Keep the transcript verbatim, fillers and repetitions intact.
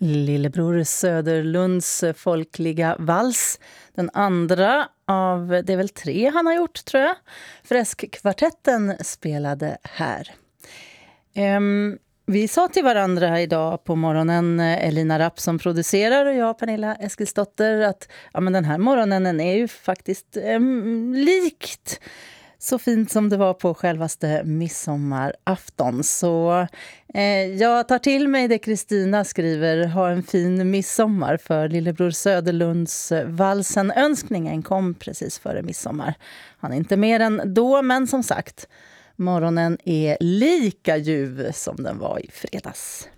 Lillebror Söderlunds folkliga vals. Den andra av, det är väl tre han har gjort tror jag. Freskkvartetten spelade här. Um, vi sa till varandra idag på morgonen, Elina Rapp som producerar och jag, Pernilla Eskilsdotter, att ja, men den här morgonen den är ju faktiskt um, likt så fint som det var på självaste midsommarafton. Så eh, jag tar till mig det Kristina skriver. Ha en fin midsommar, för Lillebror Söderlunds valsen önskningen kom precis före midsommar. Han är inte mer än då, men som sagt, morgonen är lika ljuv som den var i fredags.